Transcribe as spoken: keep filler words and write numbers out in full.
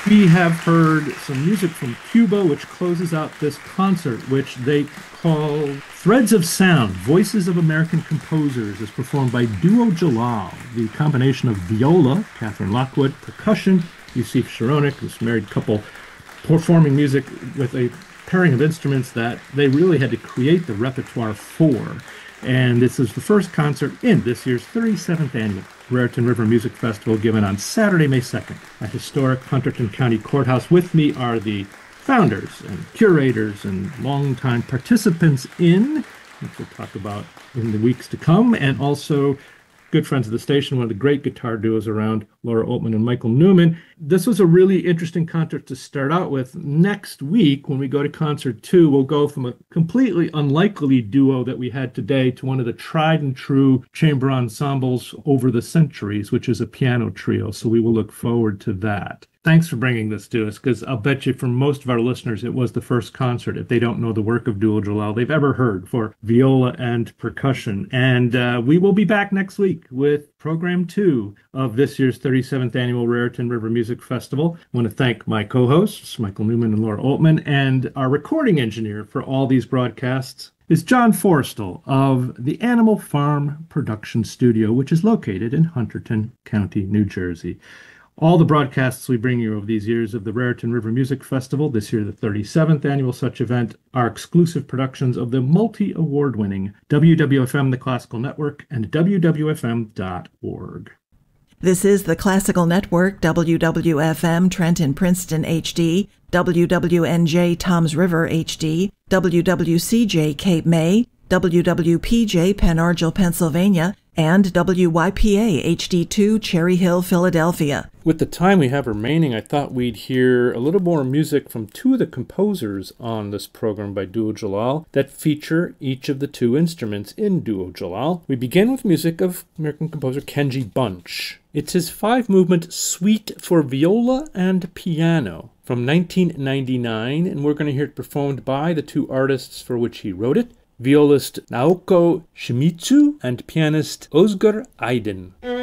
We have heard some music from Cuba, which closes out this concert, which they call Threads of Sound, Voices of American Composers, is performed by Duo Jalal, the combination of viola, Catherine Lockwood, percussion, Yusuf Sharonik, this married couple, performing music with a pairing of instruments that they really had to create the repertoire for. And this is the first concert in this year's thirty-seventh annual Raritan River Music Festival, given on Saturday, May second at historic Hunterdon County Courthouse. With me are the founders and curators and longtime participants in, which we'll talk about in the weeks to come, and also good friends of the station, one of the great guitar duos around, Laura Oltmann and Michael Newman. This was a really interesting concert to start out with. Next week, when we go to concert two, we'll go from a completely unlikely duo that we had today to one of the tried and true chamber ensembles over the centuries, which is a piano trio. So we will look forward to that. Thanks for bringing this to us, because I'll bet you for most of our listeners, it was the first concert, if they don't know the work of Duo Jalal, they've ever heard for viola and percussion. And uh, we will be back next week with program two of this year's thirty-seventh annual Raritan River Music Festival. I want to thank my co-hosts, Michael Newman and Laura Oltmann, and our recording engineer for all these broadcasts is John Forrestal of the Animal Farm Production Studio, which is located in Hunterdon County, New Jersey. All the broadcasts we bring you over these years of the Raritan River Music Festival, this year the thirty-seventh annual such event, are exclusive productions of the multi-award-winning W W F M The Classical Network and W W F M dot org. This is the Classical Network, W W F M Trenton Princeton H D, W W N J Toms River H D, W W C J Cape May, W W P J Penn Argyl, Pennsylvania, and W Y P A H D two Cherry Hill, Philadelphia. With the time we have remaining, I thought we'd hear a little more music from two of the composers on this program by Duo Jalal that feature each of the two instruments in Duo Jalal. We begin with music of American composer Kenji Bunch. It's his five-movement Suite for Viola and Piano from nineteen ninety-nine, and we're going to hear it performed by the two artists for which he wrote it, violist Naoko Shimizu and pianist Özgür Aydın.